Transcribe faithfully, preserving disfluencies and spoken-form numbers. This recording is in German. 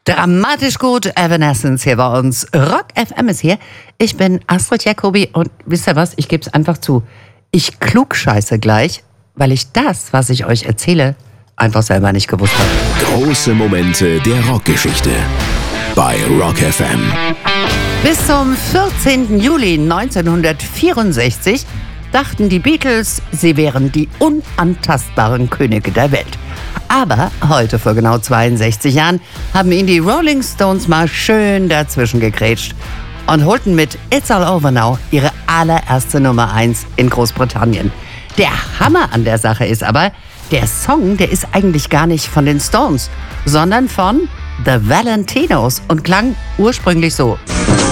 Dramatisch gut, Evanescence hier bei uns. Rock F M ist hier. Ich bin Astrid Jacobi und wisst ihr was, ich gebe es einfach zu. Ich klugscheiße gleich, weil ich das, was ich euch erzähle, einfach selber nicht gewusst habe. Große Momente der Rockgeschichte bei Rock F M. Bis zum vierzehnten Juli neunzehnhundertvierundsechzig dachten die Beatles, sie wären die unantastbaren Könige der Welt. Aber heute vor genau zweiundsechzig Jahren haben ihnen die Rolling Stones mal schön dazwischen gegrätscht und holten mit It's All Over Now ihre allererste Nummer eins in Großbritannien. Der Hammer an der Sache ist aber, der Song, der ist eigentlich gar nicht von den Stones, sondern von The Valentinos und klang ursprünglich so.